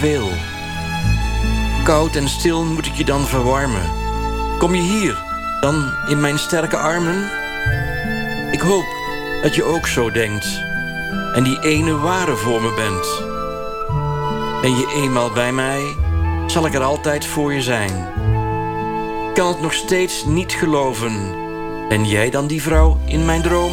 veel. Koud en stil moet ik je dan verwarmen. Kom je hier, dan in mijn sterke armen? Ik hoop dat je ook zo denkt en die ene ware voor me bent. Ben je eenmaal bij mij, zal ik er altijd voor je zijn. Ik kan het nog steeds niet geloven. Ben jij dan die vrouw in mijn droom?